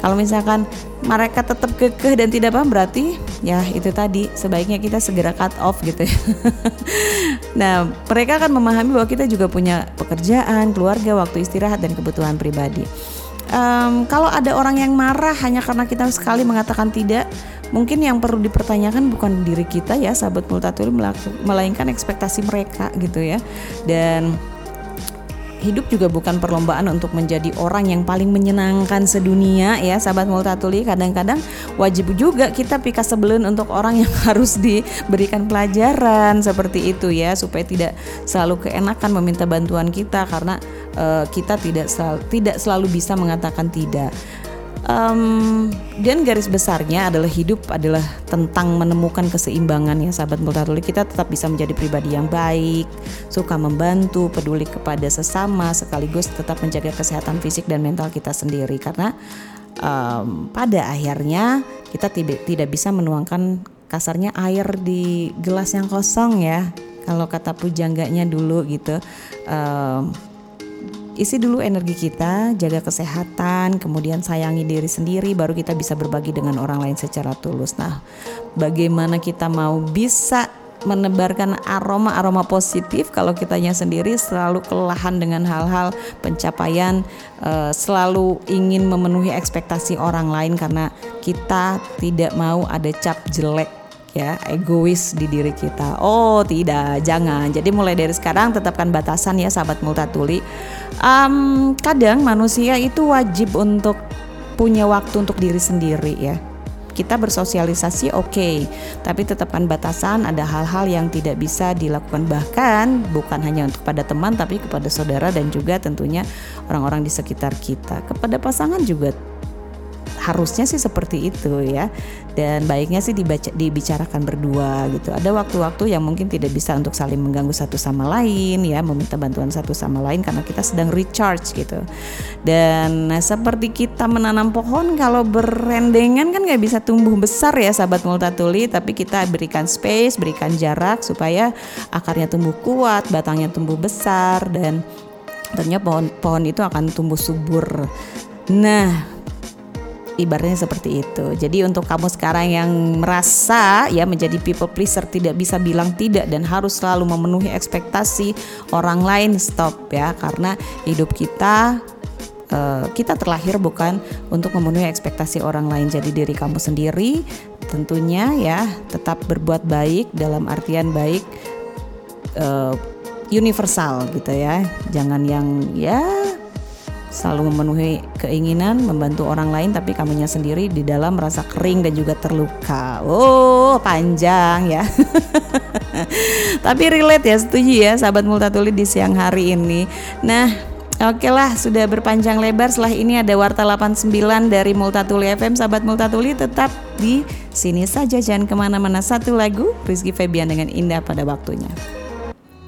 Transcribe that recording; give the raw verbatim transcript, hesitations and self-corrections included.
Kalau misalkan mereka tetap kekeh dan tidak paham, berarti ya itu tadi, sebaiknya kita segera cut off gitu ya. Nah, mereka akan memahami bahwa kita juga punya pekerjaan, keluarga, waktu istirahat, dan kebutuhan pribadi. Um, kalau ada orang yang marah hanya karena kita sekali mengatakan tidak, mungkin yang perlu dipertanyakan bukan diri kita ya sahabat Multatuli, melainkan ekspektasi mereka gitu ya. Dan hidup juga bukan perlombaan untuk menjadi orang yang paling menyenangkan sedunia ya sahabat Multatuli. Kadang-kadang wajib juga kita pika sebelen untuk orang yang harus diberikan pelajaran seperti itu ya, supaya tidak selalu keenakan meminta bantuan kita karena uh, kita tidak selalu, tidak selalu bisa mengatakan tidak. Um, dan garis besarnya adalah hidup adalah tentang menemukan keseimbangan ya sahabat Multatuli. Kita tetap bisa menjadi pribadi yang baik, suka membantu, peduli kepada sesama, sekaligus tetap menjaga kesehatan fisik dan mental kita sendiri. Karena um, pada akhirnya kita tidak tidak bisa menuangkan kasarnya air di gelas yang kosong ya. Kalau kata pujangganya dulu gitu. Um, Isi dulu energi kita, jaga kesehatan, kemudian sayangi diri sendiri, baru kita bisa berbagi dengan orang lain secara tulus. Nah, bagaimana kita mau bisa menebarkan aroma-aroma positif kalau kitanya sendiri selalu kelelahan dengan hal-hal pencapaian, uh, selalu ingin memenuhi ekspektasi orang lain karena kita tidak mau ada cap jelek ya, egois di diri kita. Oh tidak, jangan. Jadi mulai dari sekarang tetapkan batasan ya sahabat Multatuli. Um, kadang manusia itu wajib untuk punya waktu untuk diri sendiri ya. Kita bersosialisasi oke, okay, tapi tetapkan batasan. Ada hal-hal yang tidak bisa dilakukan, bahkan bukan hanya untuk pada teman, tapi kepada saudara dan juga tentunya orang-orang di sekitar kita. Kepada pasangan juga harusnya sih seperti itu ya. Dan baiknya sih dibaca, dibicarakan berdua gitu. Ada waktu-waktu yang mungkin tidak bisa untuk saling mengganggu satu sama lain ya, meminta bantuan satu sama lain karena kita sedang recharge gitu. Dan nah, seperti kita menanam pohon, kalau berendengan kan gak bisa tumbuh besar ya sahabat Multatuli. Tapi kita berikan space, berikan jarak supaya akarnya tumbuh kuat, batangnya tumbuh besar, dan tentunya pohon, pohon itu akan tumbuh subur. Nah, ibaratnya seperti itu. Jadi untuk kamu sekarang yang merasa ya menjadi people pleaser, tidak bisa bilang tidak dan harus selalu memenuhi ekspektasi orang lain, stop ya. Karena hidup kita uh, kita terlahir bukan untuk memenuhi ekspektasi orang lain. Jadi diri kamu sendiri tentunya ya tetap berbuat baik, dalam artian baik uh, universal gitu ya. Jangan yang ya selalu memenuhi keinginan membantu orang lain tapi kamunya sendiri di dalam merasa kering dan juga terluka. Oh panjang ya. Tapi relate ya, setuju ya sahabat Multatuli di siang hari ini. Nah oke lah, sudah berpanjang lebar. Setelah ini ada Warta delapan puluh sembilan dari Multatuli F M. Sahabat Multatuli tetap di sini saja, jangan kemana-mana. Satu lagu Rizky Febian dengan Indah Pada Waktunya.